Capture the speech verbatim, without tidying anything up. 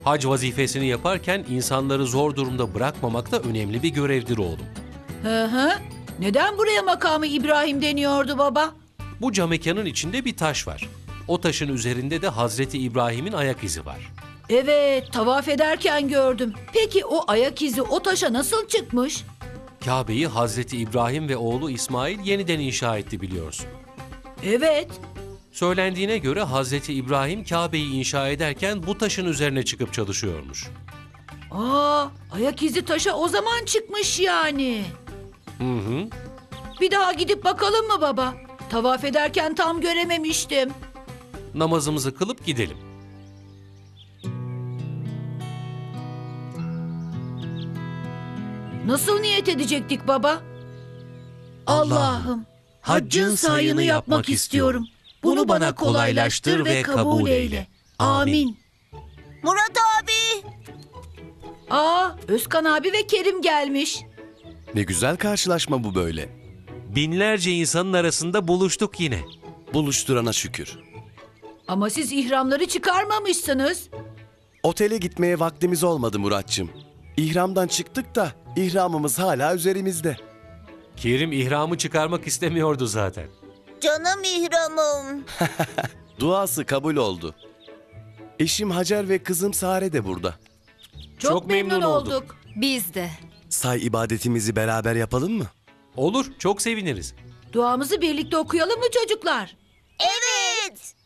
Hac vazifesini yaparken insanları zor durumda bırakmamak da önemli bir görevdir oğlum. Hı hı. Neden buraya makamı İbrahim deniyordu baba? Bu camekanın içinde bir taş var. O taşın üzerinde de Hazreti İbrahim'in ayak izi var. Evet, tavaf ederken gördüm. Peki o ayak izi o taşa nasıl çıkmış? Kabe'yi Hazreti İbrahim ve oğlu İsmail yeniden inşa etti biliyorsun. Evet. Söylendiğine göre Hazreti İbrahim Kabe'yi inşa ederken bu taşın üzerine çıkıp çalışıyormuş. Aa, ayak izi taşa o zaman çıkmış yani. Hı hı. Bir daha gidip bakalım mı baba? Tavaf ederken tam görememiştim. Namazımızı kılıp gidelim. Nasıl niyet edecektik baba? Allah'ım, Allah'ım, haccın sayını yapmak istiyorum. Bunu bana kolaylaştır ve kabul eyle. Amin. Murat abi. Aa, Özkan abi ve Kerim gelmiş. Ne güzel karşılaşma bu böyle. Binlerce insanın arasında buluştuk yine. Buluşturana şükür. Ama siz ihramları çıkarmamışsınız. Otele gitmeye vaktimiz olmadı Muratçım. İhramdan çıktık da ihramımız hala üzerimizde. Kerim ihramı çıkarmak istemiyordu zaten. Canım ihramım. Duası kabul oldu. Eşim Hacer ve kızım Sare de burada. Çok, Çok memnun, memnun olduk. olduk. Biz de. Say ibadetimizi beraber yapalım mı? Olur, çok seviniriz. Duamızı birlikte okuyalım mı çocuklar? Evet.